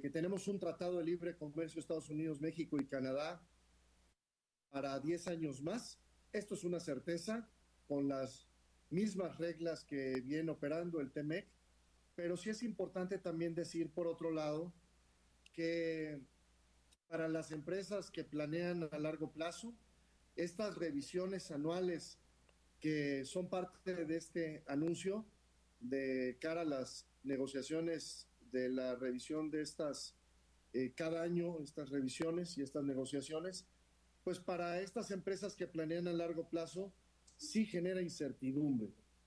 que tenemos un tratado de libre comercio Estados Unidos, México y Canadá para 10 años más. Esto es una certeza con las mismas reglas que viene operando el TEMEC, pero sí es importante también decir, por otro lado, que para las empresas que planean a largo plazo, estas revisiones anuales que son parte de este anuncio de cara a las negociaciones de la revisión de estas, cada año, estas revisiones y estas negociaciones, pues para estas empresas que planean a largo plazo, sí genera incertidumbre.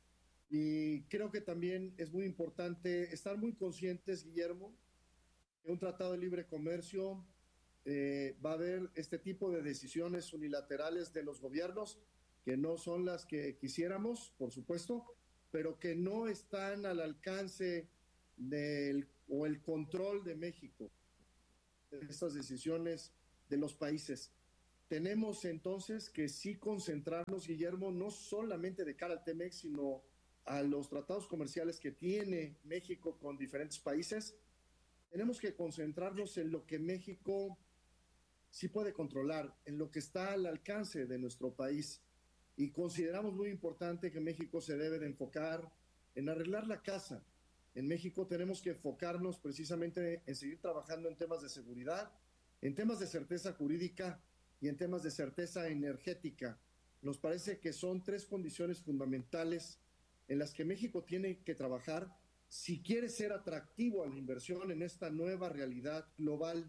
Y creo que también es muy importante estar muy conscientes, Guillermo, que un tratado de libre comercio va a haber este tipo de decisiones unilaterales de los gobiernos que no son las que quisiéramos, por supuesto, pero que no están al alcance del o el control de México, de estas decisiones de los países. Tenemos entonces que sí concentrarnos, Guillermo, no solamente de cara al TEMEC, sino a los tratados comerciales que tiene México con diferentes países. Tenemos que concentrarnos en lo que México sí puede controlar, en lo que está al alcance de nuestro país. Y consideramos muy importante que México se debe de enfocar en arreglar la casa. En México tenemos que enfocarnos precisamente en seguir trabajando en temas de seguridad, en temas de certeza jurídica y en temas de certeza energética. Nos parece que son tres condiciones fundamentales en las que México tiene que trabajar si quiere ser atractivo a la inversión en esta nueva realidad global.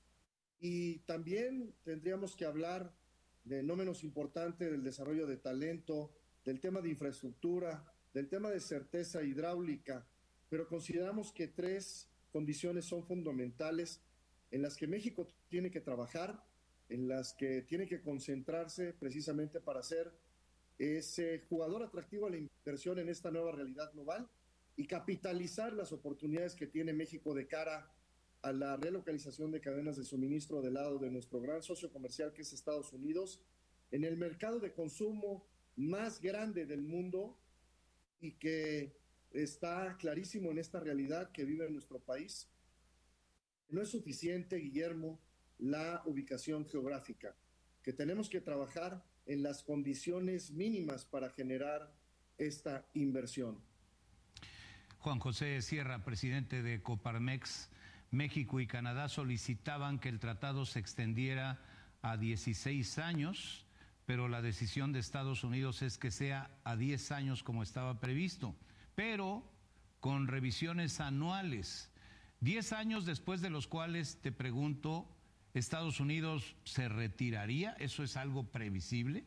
Y también tendríamos que hablar de no menos importante del desarrollo de talento, del tema de infraestructura, del tema de certeza hidráulica, pero consideramos que tres condiciones son fundamentales en las que México tiene que trabajar, en las que tiene que concentrarse precisamente para ser ese jugador atractivo a la inversión en esta nueva realidad global y capitalizar las oportunidades que tiene México de cara a la relocalización de cadenas de suministro del lado de nuestro gran socio comercial que es Estados Unidos, en el mercado de consumo más grande del mundo y que está clarísimo en esta realidad que vive nuestro país. No es suficiente, Guillermo, la ubicación geográfica, que tenemos que trabajar en las condiciones mínimas para generar esta inversión. Juan José Sierra, presidente de Coparmex, México y Canadá solicitaban que el tratado se extendiera a 16 años, pero la decisión de Estados Unidos es que sea a 10 años como estaba previsto, pero con revisiones anuales. 10 años después de los cuales, te pregunto, ¿Estados Unidos se retiraría? ¿Eso es algo previsible?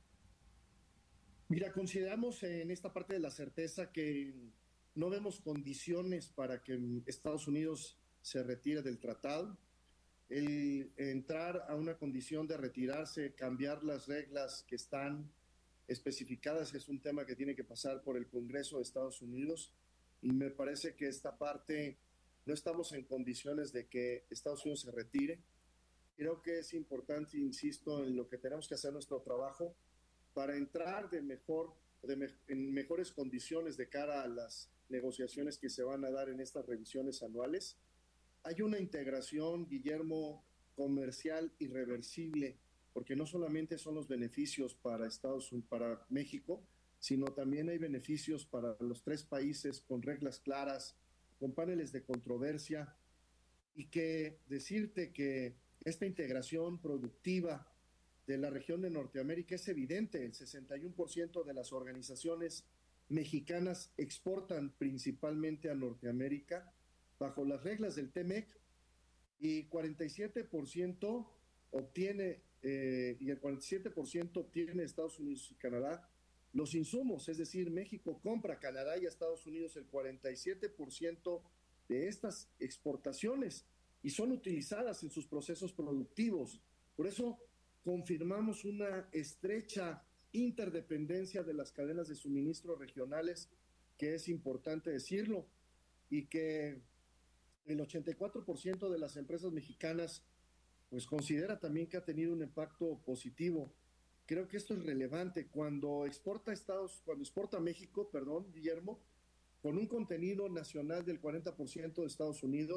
Mira, consideramos en esta parte de la certeza que no vemos condiciones para que Estados Unidos se retire del tratado. El entrar a una condición de retirarse, cambiar las reglas que están especificadas, es un tema que tiene que pasar por el Congreso de Estados Unidos y me parece que esta parte no estamos en condiciones de que Estados Unidos se retire. Creo que es importante, insisto, en lo que tenemos que hacer nuestro trabajo para entrar en mejores condiciones de cara a las negociaciones que se van a dar en estas revisiones anuales. Hay una integración, Guillermo, comercial irreversible, porque no solamente son los beneficios para México, sino también hay beneficios para los tres países con reglas claras, con paneles de controversia, y que decirte que esta integración productiva de la región de Norteamérica es evidente. El 61% de las organizaciones mexicanas exportan principalmente a Norteamérica bajo las reglas del TEMEC y 47% obtiene y el 47% obtiene Estados Unidos y Canadá los insumos, es decir, México compra a Canadá y a Estados Unidos el 47% de estas exportaciones y son utilizadas en sus procesos productivos. Por eso confirmamos una estrecha interdependencia de las cadenas de suministro regionales, que es importante decirlo, y que el 84% de las empresas mexicanas pues considera también que ha tenido un impacto positivo. Creo que esto es relevante. Cuando exporta a México, perdón, Guillermo, con un contenido nacional del 40% de Estados Unidos,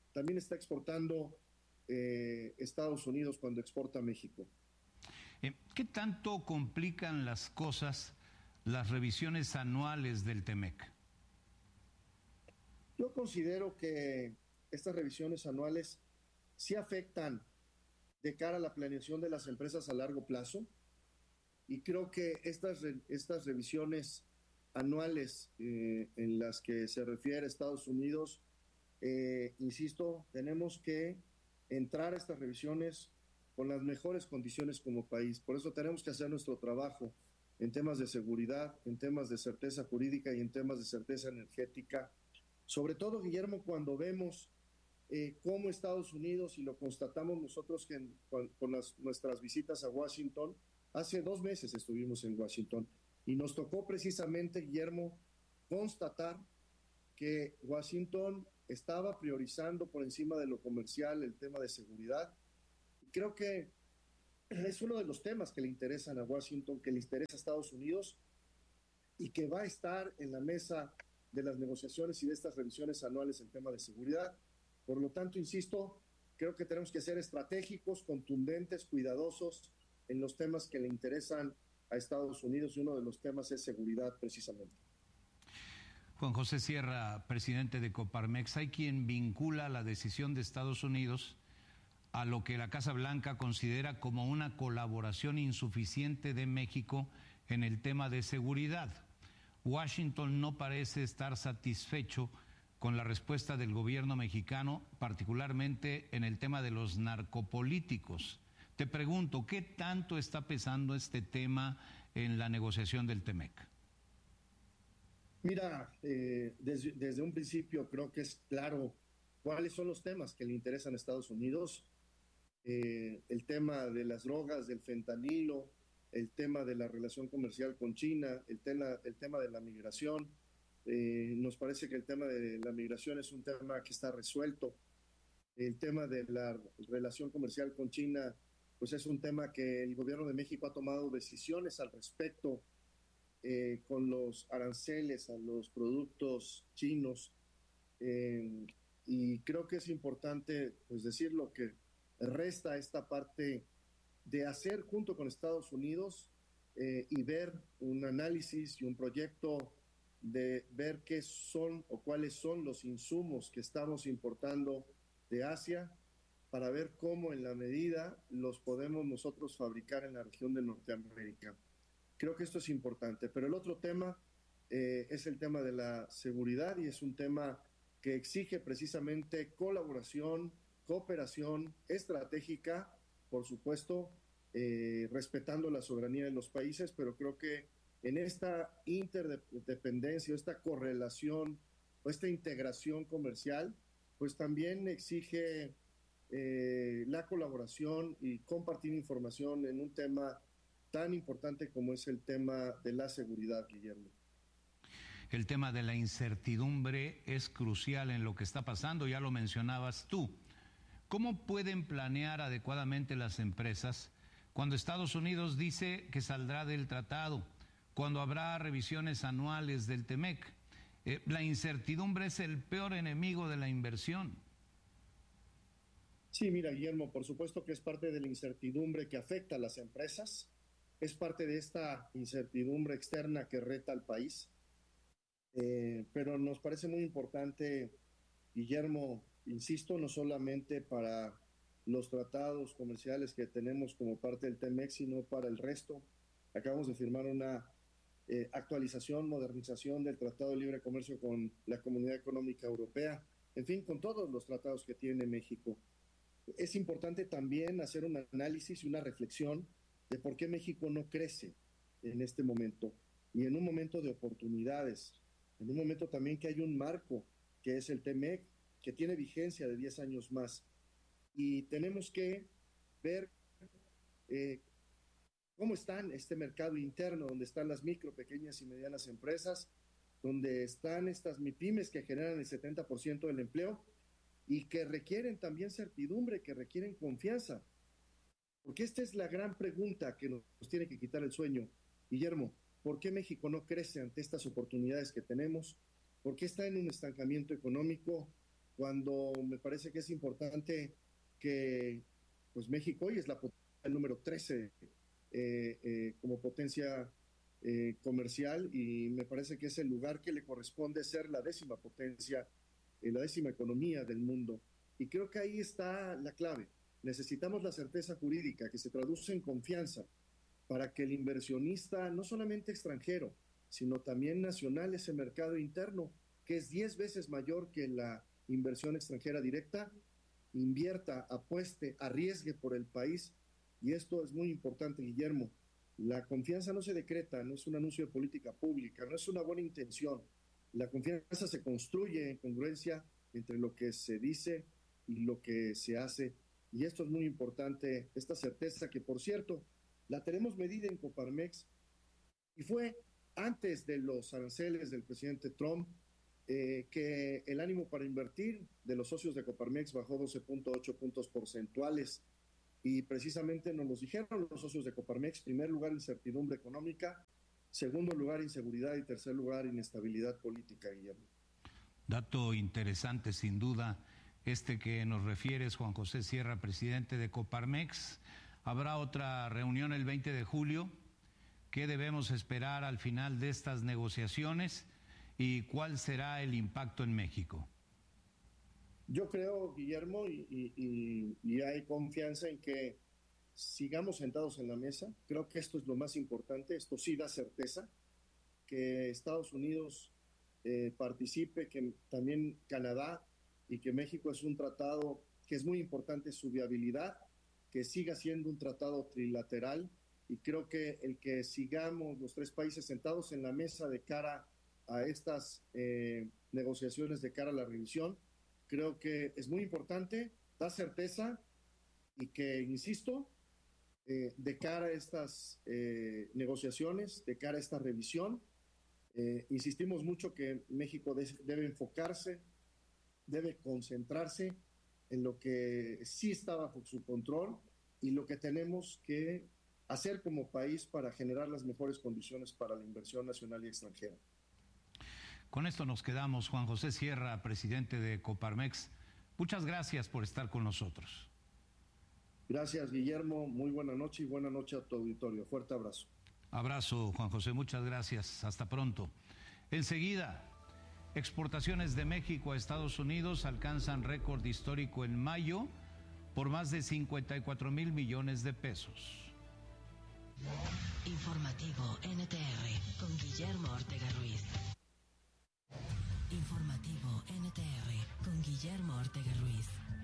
también está exportando Estados Unidos cuando exporta a México. ¿Qué tanto complican las cosas las revisiones anuales del TEMEC? Yo considero que estas revisiones anuales sí afectan de cara a la planeación de las empresas a largo plazo, y creo que estas revisiones anuales en las que se refiere a Estados Unidos, insisto, tenemos que entrar a estas revisiones con las mejores condiciones como país. Por eso tenemos que hacer nuestro trabajo en temas de seguridad, en temas de certeza jurídica y en temas de certeza energética. Sobre todo, Guillermo, cuando vemos cómo Estados Unidos, y lo constatamos nosotros con nuestras visitas a Washington, hace 2 meses estuvimos en Washington y nos tocó precisamente, Guillermo, constatar que Washington estaba priorizando por encima de lo comercial el tema de seguridad. Y creo que es uno de los temas que le interesan a Washington, que le interesa a Estados Unidos y que va a estar en la mesa de las negociaciones y de estas revisiones anuales en tema de seguridad. Por lo tanto, insisto, creo que tenemos que ser estratégicos, contundentes, cuidadosos en los temas que le interesan a Estados Unidos, y uno de los temas es seguridad precisamente. Juan José Sierra, presidente de Coparmex, hay quien vincula la decisión de Estados Unidos a lo que la Casa Blanca considera como una colaboración insuficiente de México en el tema de seguridad. Washington no parece estar satisfecho con la respuesta del gobierno mexicano, particularmente en el tema de los narcopolíticos. Te pregunto, ¿qué tanto está pesando este tema en la negociación del TEMEC? Mira, desde un principio creo que es claro cuáles son los temas que le interesan a Estados Unidos. El tema de las drogas, del fentanilo, el tema de la relación comercial con China, el tema de la migración. Nos parece que el tema de la migración es un tema que está resuelto. El tema de la relación comercial con China, pues es un tema que el gobierno de México ha tomado decisiones al respecto con los aranceles a los productos chinos. Y creo que es importante pues decir lo que resta esta parte de hacer junto con Estados Unidos y ver un análisis y un proyecto de ver qué son o cuáles son los insumos que estamos importando de Asia, para ver cómo en la medida los podemos nosotros fabricar en la región de Norteamérica. Creo que esto es importante, pero el otro tema es el tema de la seguridad, y es un tema que exige precisamente colaboración, cooperación estratégica, por supuesto, respetando la soberanía de los países, pero creo que en esta interdependencia, esta correlación o esta integración comercial, pues también exige la colaboración y compartir información en un tema tan importante como es el tema de la seguridad, Guillermo. El tema de la incertidumbre es crucial en lo que está pasando, ya lo mencionabas tú. ¿Cómo pueden planear adecuadamente las empresas cuando Estados Unidos dice que saldrá del tratado, cuando habrá revisiones anuales del TEMEC? La incertidumbre es el peor enemigo de la inversión. Sí, mira, Guillermo, por supuesto que es parte de la incertidumbre que afecta a las empresas, es parte de esta incertidumbre externa que reta al país, pero nos parece muy importante, Guillermo, insisto, no solamente para los tratados comerciales que tenemos como parte del TEMEC, sino para el resto. Acabamos de firmar una actualización, modernización del Tratado de Libre Comercio con la Comunidad Económica Europea, en fin, con todos los tratados que tiene México. Es importante también hacer un análisis y una reflexión de por qué México no crece en este momento, y en un momento de oportunidades, en un momento también que hay un marco, que es el TEMEC, que tiene vigencia de 10 años más. Y tenemos que ver cómo está este mercado interno, donde están las micro, pequeñas y medianas empresas, donde están estas MIPYMES que generan el 70% del empleo y que requieren también certidumbre, que requieren confianza. Porque esta es la gran pregunta que nos tiene que quitar el sueño. Guillermo, ¿por qué México no crece ante estas oportunidades que tenemos? ¿Por qué está en un estancamiento económico? cuando me parece que es importante que pues México hoy es la potencia número 13 como potencia comercial, y me parece que es el lugar que le corresponde ser la 10ª potencia, la 10ª economía del mundo. Y creo que ahí está la clave. Necesitamos la certeza jurídica que se traduce en confianza para que el inversionista, no solamente extranjero, sino también nacional, ese mercado interno, que es 10 veces mayor que la inversión extranjera directa, invierta, apueste, arriesgue por el país. Y esto es muy importante, Guillermo. La confianza no se decreta, no es un anuncio de política pública, no es una buena intención. La confianza se construye en congruencia entre lo que se dice y lo que se hace. Y esto es muy importante, esta certeza que, por cierto, la tenemos medida en Coparmex, y fue antes de los aranceles del presidente Trump que el ánimo para invertir de los socios de Coparmex bajó 12.8 puntos porcentuales. Y precisamente nos los dijeron los socios de Coparmex: primer lugar, incertidumbre económica; segundo lugar, inseguridad; y tercer lugar, inestabilidad política, Guillermo. Dato interesante, sin duda, este que nos refieres, Juan José Sierra, presidente de Coparmex. Habrá otra reunión el 20 de julio. ¿Qué debemos esperar al final de estas negociaciones y cuál será el impacto en México? Yo creo, Guillermo, y hay confianza en que sigamos sentados en la mesa. Creo que esto es lo más importante. Esto sí da certeza, que Estados Unidos participe, que también Canadá, y que México es un tratado que es muy importante su viabilidad, que siga siendo un tratado trilateral. Y creo que el que sigamos los 3 países sentados en la mesa de cara a estas negociaciones, de cara a la revisión, creo que es muy importante, da certeza, y que, insisto, de cara a estas negociaciones, de cara a esta revisión, insistimos mucho que México debe enfocarse, debe concentrarse en lo que sí está bajo su control y lo que tenemos que hacer como país para generar las mejores condiciones para la inversión nacional y extranjera. Con esto nos quedamos. Juan José Sierra, presidente de Coparmex, muchas gracias por estar con nosotros. Gracias, Guillermo. Muy buena noche, y buena noche a tu auditorio. Fuerte abrazo. Abrazo, Juan José. Muchas gracias. Hasta pronto. Enseguida, exportaciones de México a Estados Unidos alcanzan récord histórico en mayo por más de 54,000 millones de pesos. Informativo NTR con Guillermo Ortega Ruiz. Informativo NTR con Guillermo Ortega Ruiz.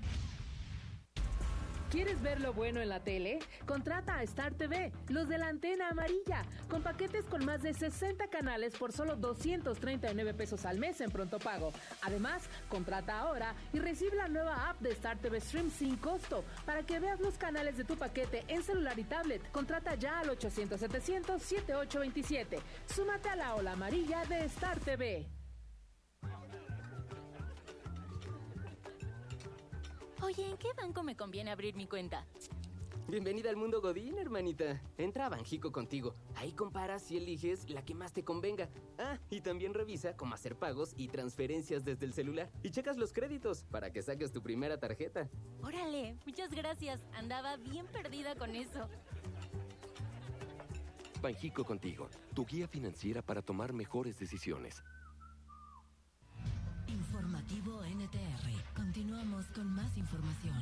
¿Quieres ver lo bueno en la tele? Contrata a Star TV, los de la antena amarilla, con paquetes con más de 60 canales por solo 239 pesos al mes en pronto pago. Además, contrata ahora y recibe la nueva app de Star TV Stream sin costo para que veas los canales de tu paquete en celular y tablet. Contrata ya al 800-700-7827. Súmate a la ola amarilla de Star TV. Oye, ¿en qué banco me conviene abrir mi cuenta? Bienvenida al mundo Godín, hermanita. Entra a Banjico Contigo. Ahí comparas y eliges la que más te convenga. Ah, y también revisa cómo hacer pagos y transferencias desde el celular. Y checas los créditos para que saques tu primera tarjeta. Órale, muchas gracias. Andaba bien perdida con eso. Banjico Contigo, tu guía financiera para tomar mejores decisiones. Informativo NTR. Continuamos con más información.